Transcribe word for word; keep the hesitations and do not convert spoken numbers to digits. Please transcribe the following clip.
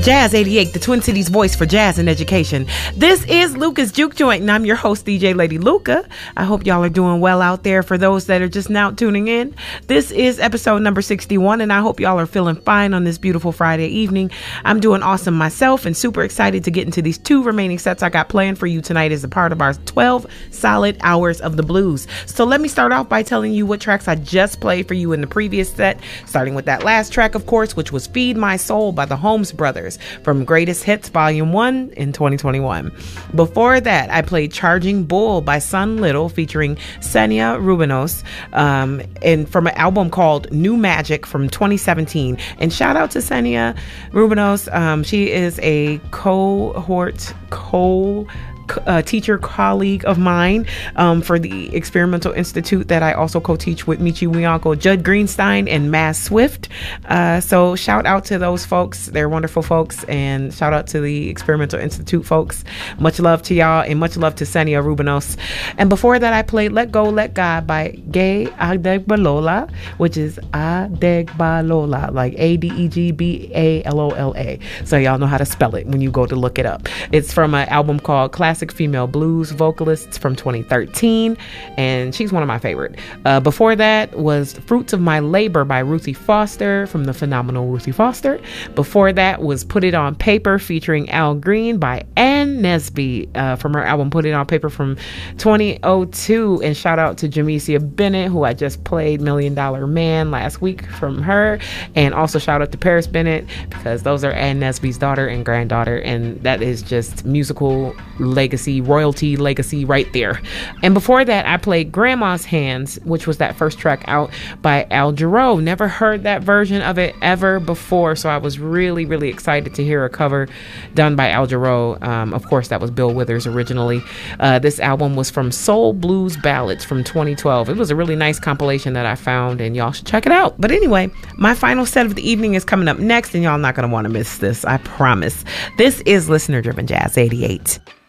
Jazz eighty-eight, the Twin Cities voice for jazz and education. This is Luca's Juke Joint, and I'm your host, D J Lady Luca. I hope y'all are doing well out there. For those that are just now tuning in, this is episode number sixty-one, and I hope y'all are feeling fine on this beautiful Friday evening. I'm doing awesome myself and super excited to get into these two remaining sets I got planned for you tonight as a part of our twelve solid hours of the blues. So let me start off by telling you what tracks I just played for you in the previous set, starting with that last track, of course, which was Feed My Soul by the Holmes Brothers from Greatest Hits Volume one in twenty twenty-one. Before that, I played Charging Bull by Sun Little featuring Senia Rubinos, um, and from an album called New Magic from twenty seventeen. And shout out to Senia Rubinos. Um, she is a cohort, co Uh, teacher colleague of mine um, for the Experimental Institute that I also co-teach with Michi Wianko, Judd Greenstein, and Mass Swift. Uh, so shout out to those folks. They're wonderful folks, and shout out to the Experimental Institute folks. Much love to y'all, and much love to Senia Rubinos. And before that, I played Let Go, Let God by Gay Adegbalola, which is Adegbalola, like A D E G B A L O L A. So y'all know how to spell it when you go to look it up. It's from an album called Classic Female Blues Vocalists from twenty thirteen, and she's one of my favorite. Uh, before that was Fruits of My Labor by Ruthie Foster from the phenomenal Ruthie Foster. Before that was Put It On Paper featuring Al Green by Ann Nesby uh, from her album Put It On Paper from twenty oh two. And shout out to Jamesia Bennett, who I just played Million Dollar Man last week from her. And also shout out to Paris Bennett, because those are Ann Nesby's daughter and granddaughter, and that is just musical legacy, royalty legacy right there. And before that, I played Grandma's Hands, which was that first track out by Al Jarreau. Never heard that version of it ever before, so I was really, really excited to hear a cover done by Al Jarreau. Um, of course, that was Bill Withers originally. Uh, this album was from Soul Blues Ballads from twenty twelve. It was a really nice compilation that I found, and y'all should check it out. But anyway, my final set of the evening is coming up next, and y'all not going to want to miss this, I promise. This is Listener Driven Jazz eighty-eight.